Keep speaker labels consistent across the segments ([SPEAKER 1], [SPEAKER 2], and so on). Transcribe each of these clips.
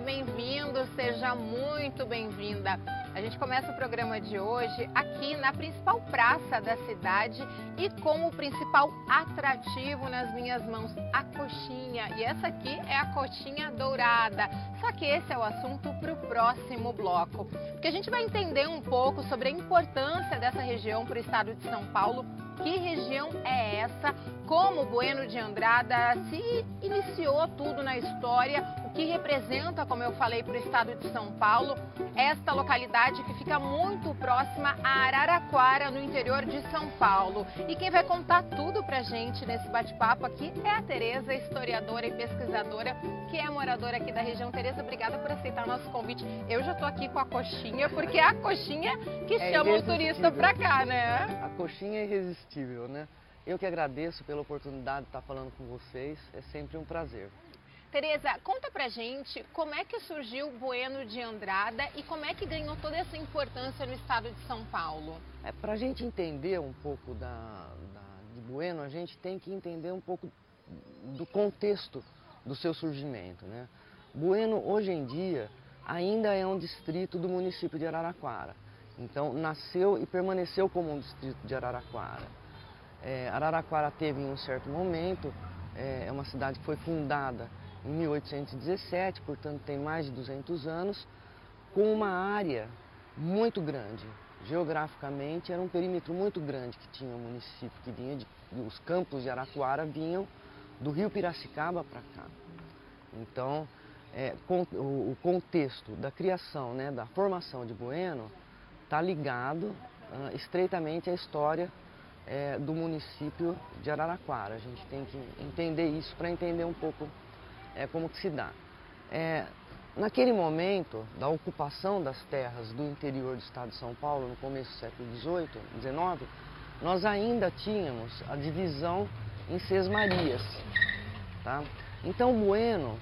[SPEAKER 1] bem-vindo, seja muito bem-vinda. A gente começa o programa de hoje aqui na principal praça da cidade e com o principal atrativo nas minhas mãos, a coxinha. E essa aqui é a coxinha dourada. Só que esse é o assunto para o próximo bloco. Porque a gente vai entender um pouco sobre a importância dessa região para o estado de São Paulo. Que região é essa? Como Bueno de Andrada se iniciou tudo na história? O que representa, como eu falei, para o estado de São Paulo? Esta localidade que fica muito próxima a Araraquara, no interior de São Paulo. E quem vai contar tudo pra gente nesse bate-papo aqui é a Tereza, historiadora e pesquisadora, que é moradora aqui da região. Tereza, obrigada por aceitar o nosso convite. Eu já tô aqui com a coxinha, porque é a coxinha que chama o turista pra cá, né?
[SPEAKER 2] A coxinha é irresistível, né? Eu que agradeço pela oportunidade de estar falando com vocês, é sempre um prazer.
[SPEAKER 1] Tereza, conta pra gente como é que surgiu o Bueno de Andrada e como é que ganhou toda essa importância no estado de São Paulo.
[SPEAKER 2] Para a gente entender um pouco de Bueno, a gente tem que entender um pouco do contexto do seu surgimento, né? Bueno, hoje em dia, ainda é um distrito do município de Araraquara. Então, nasceu e permaneceu como um distrito de Araraquara. Araraquara teve, em um certo momento, é uma cidade que foi fundada em 1817, portanto tem mais de 200 anos, com uma área muito grande. Geograficamente era um perímetro muito grande que tinha o município, que vinha os campos de Araraquara vinham do rio Piracicaba para cá. Então, o contexto da criação, né, da formação de Bueno está ligado estreitamente à história do município de Araraquara. A gente tem que entender isso para entender um pouco como que se dá. Naquele momento da ocupação das terras do interior do estado de São Paulo, no começo do século XVIII, XIX, nós ainda tínhamos a divisão em sesmarias. Tá? Então Bueno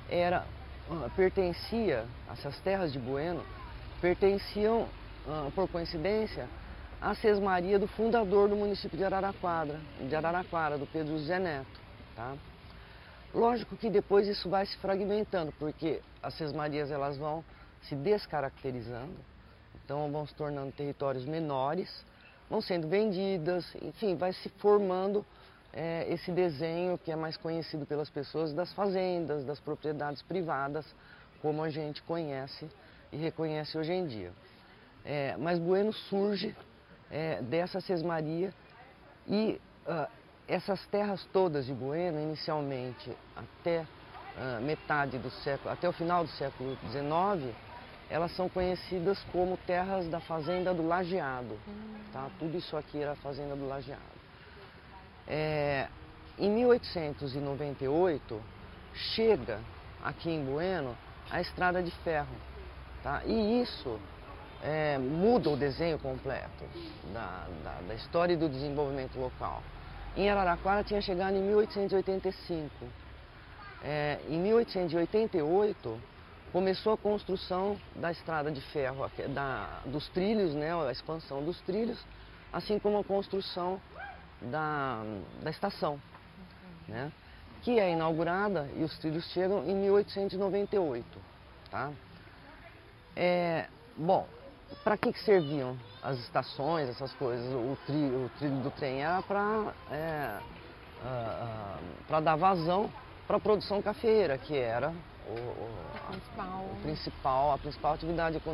[SPEAKER 2] pertencia, essas terras de Bueno pertenciam, por coincidência, à sesmaria do fundador do município de Araraquara, do Pedro José Neto. Tá? Lógico que depois isso vai se fragmentando, porque as sesmarias elas vão se descaracterizando, então vão se tornando territórios menores, vão sendo vendidas, enfim, vai se formando esse desenho que é mais conhecido pelas pessoas das fazendas, das propriedades privadas, como a gente conhece e reconhece hoje em dia. Mas Bueno surge dessa sesmaria e essas terras todas de Bueno, inicialmente até metade do século, até o final do século XIX, elas são conhecidas como terras da Fazenda do Lajeado. Tá? Tudo isso aqui era a Fazenda do Lajeado. Em 1898, chega aqui em Bueno a estrada de ferro. Tá? E isso muda o desenho completo da história e do desenvolvimento local. Em Araraquara tinha chegado em 1885. Em 1888 começou a construção da estrada de ferro, dos trilhos, né, a expansão dos trilhos, assim como a construção da estação, né, que é inaugurada e os trilhos chegam em 1898. Tá? Bom, para que serviam as estações, essas coisas? O trilho do trem era para dar vazão para a produção cafeeira, que era a principal atividade